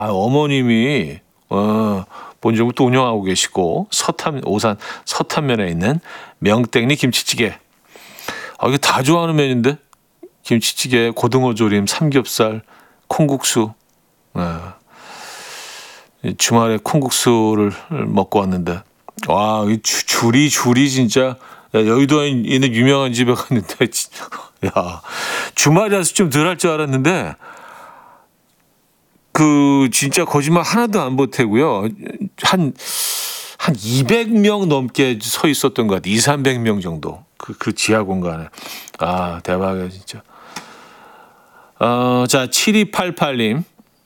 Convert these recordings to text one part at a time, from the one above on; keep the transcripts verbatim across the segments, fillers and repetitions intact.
아, 어머님이 어, 본점부터 운영하고 계시고 서탄 오산 서탄면에 있는 명땡리 김치찌개. 아, 이게 다 좋아하는 메뉴인데 김치찌개, 고등어조림, 삼겹살, 콩국수. 네. 주말에 콩국수를 먹고 왔는데 와, 이 주, 줄이 줄이 진짜 야, 여의도에 있는 유명한 집에 갔는데 야, 주말이라서 좀 덜 할 줄 알았는데 그 진짜 거짓말 하나도 안 보태고요. 한, 한 이백 명 넘게 서 있었던 것 같아요. 이삼백 명 정도. 그, 그 지하 공간에. 아, 대박이야, 진짜. 어, 자, 칠이팔팔 님.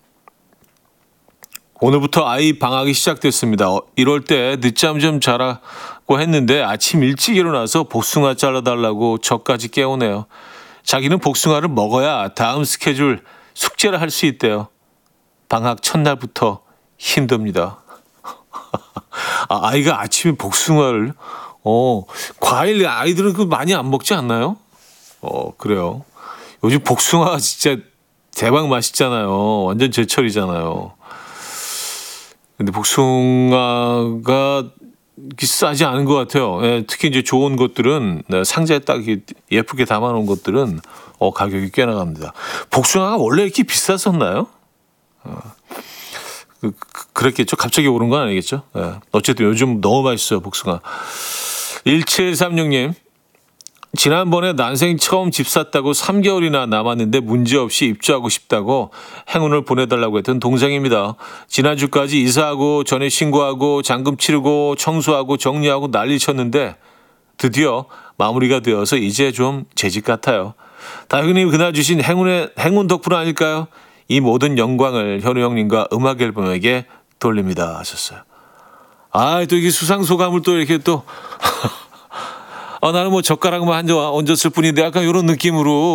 오늘부터 아이 방학이 시작됐습니다. 어, 이럴 때 늦잠 좀 자라고 했는데 아침 일찍 일어나서 복숭아 잘라달라고 저까지 깨우네요. 자기는 복숭아를 먹어야 다음 스케줄 숙제를 할 수 있대요. 방학 첫날부터 힘듭니다. 아, 아이가 아침에 복숭아를, 어, 과일 아이들은 그 많이 안 먹지 않나요? 어, 그래요. 요즘 복숭아 진짜 대박 맛있잖아요. 완전 제철이잖아요. 근데 복숭아가 싸지 않은 것 같아요. 예, 특히 이제 좋은 것들은 네, 상자에 딱 예쁘게 담아놓은 것들은 어, 가격이 꽤 나갑니다. 복숭아가 원래 이렇게 비쌌었나요? 어, 그, 그, 그랬겠죠. 갑자기 오른 건 아니겠죠. 예. 어쨌든 요즘 너무 맛있어요, 복숭아. 일칠삼육 님. 지난번에 난생 처음 집 샀다고 삼 개월이나 남았는데 문제없이 입주하고 싶다고 행운을 보내달라고 했던 동생입니다. 지난주까지 이사하고 전에 신고하고 잔금 치르고 청소하고 정리하고 난리 쳤는데 드디어 마무리가 되어서 이제 좀 제 집 같아요. 다현님 그날 주신 행운의 행운 덕분 아닐까요? 이 모든 영광을 현우 형님과 음악 앨범에게 돌립니다 하셨어요. 아, 또 이게 수상소감을 또 이렇게 또 아, 나는 뭐 젓가락만 한 점 얹었을 뿐인데 약간 이런 느낌으로